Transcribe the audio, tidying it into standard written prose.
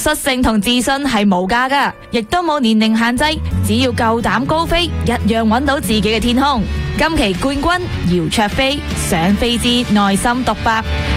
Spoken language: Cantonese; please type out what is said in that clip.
率性同自信係無價㗎，亦都冇年齡限制，只要夠膽高飛，一樣揾到自己嘅天空。今期冠軍姚焯菲，想飛之內心獨白。